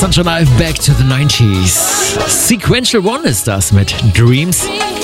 Sunshine Live, Back to the 90s. Sequential One ist das mit Dreams.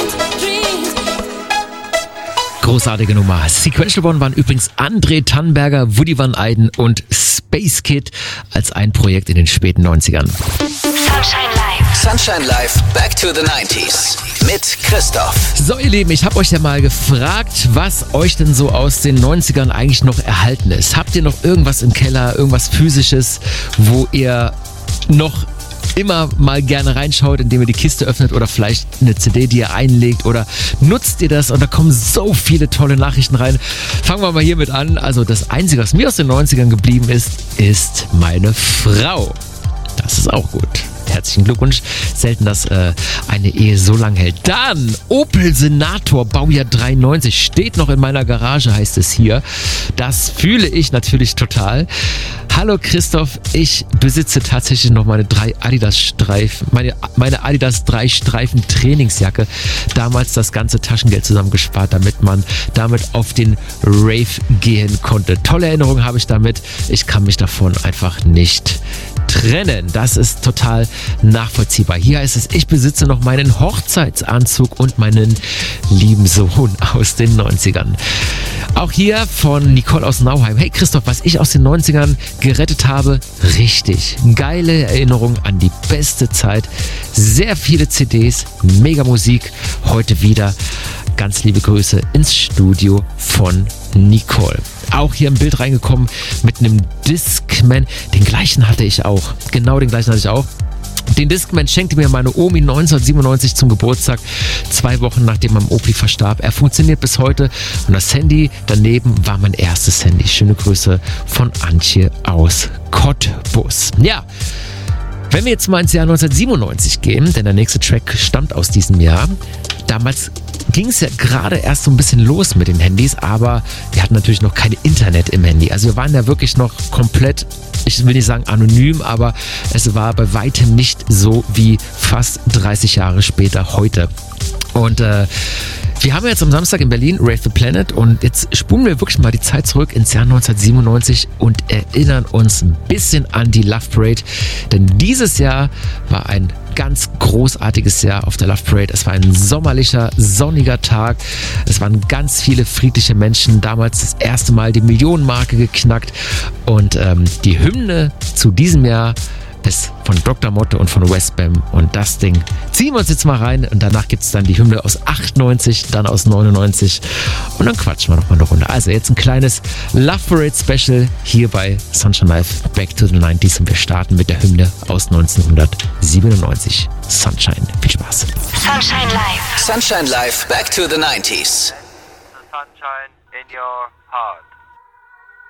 Großartige Nummer. Sequential One waren übrigens André Tannenberger, Woody Van Eyden und Space Kid als ein Projekt in den späten 90ern. Sunshine Live. Sunshine Live, Back to the 90s. Mit Christoph. So ihr Lieben, ich habe euch ja mal gefragt, was euch denn so aus den 90ern eigentlich noch erhalten ist. Habt ihr noch irgendwas im Keller, irgendwas Physisches, wo ihr noch immer mal gerne reinschaut, indem ihr die Kiste öffnet oder vielleicht eine CD, die ihr einlegt, oder nutzt ihr das? Und da kommen so viele tolle Nachrichten rein. Fangen wir mal hiermit an. Also das Einzige, was mir aus den 90ern geblieben ist meine Frau. Das ist auch gut. Herzlichen Glückwunsch. Selten, dass eine Ehe so lang hält. Dann Opel Senator, Baujahr 93, steht noch in meiner Garage, heißt es hier. Das fühle ich natürlich total. Hallo Christoph, ich besitze tatsächlich noch meine meine Adidas 3 Streifen Trainingsjacke. Damals das ganze Taschengeld zusammengespart, damit man damit auf den Rave gehen konnte. Tolle Erinnerungen habe ich damit. Ich kann mich davon einfach nicht trennen. Das ist total nachvollziehbar. Hier heißt es, ich besitze noch meinen Hochzeitsanzug und meinen lieben Sohn aus den 90ern. Auch hier von Nicole aus Nauheim. Hey Christoph, was ich aus den 90ern gerettet habe? Richtig. Geile Erinnerung an die beste Zeit. Sehr viele CDs, mega Musik. Heute wieder ganz liebe Grüße ins Studio von Nicole. Auch hier im Bild reingekommen mit einem Discman. Den gleichen hatte ich auch. Genau den gleichen hatte ich auch. Den Discman schenkte mir meine Omi 1997 zum Geburtstag, 2 Wochen nachdem mein Opi verstarb. Er funktioniert bis heute und das Handy daneben war mein erstes Handy. Schöne Grüße von Antje aus Cottbus. Ja, wenn wir jetzt mal ins Jahr 1997 gehen, denn der nächste Track stammt aus diesem Jahr. Damals ging es ja gerade erst so ein bisschen los mit den Handys, aber wir hatten natürlich noch kein Internet im Handy. Also wir waren ja wirklich noch komplett, ich will nicht sagen anonym, aber es war bei weitem nicht so wie fast 30 Jahre später heute. Und wir haben jetzt am Samstag in Berlin Rave the Planet und jetzt spulen wir wirklich mal die Zeit zurück ins Jahr 1997 und erinnern uns ein bisschen an die Love Parade. Denn dieses Jahr war ein ganz großartiges Jahr auf der Love Parade. Es war ein sommerlicher, sonniger Tag. Es waren ganz viele friedliche Menschen. Damals das erste Mal die Millionenmarke geknackt. Und die Hymne zu diesem Jahr ist von Dr. Motte und von Westbam. Und das Ding ziehen wir uns jetzt mal rein. Und danach gibt es dann die Hymne aus 98, dann aus 99. Und dann quatschen wir noch mal eine Runde. Also jetzt ein kleines Love Parade Special hier bei Sunshine Live Back to the 90s. Und wir starten mit der Hymne aus 1997. Sunshine. Viel Spaß. Sunshine Live. Sunshine Live Back to the 90s. The sunshine in your heart.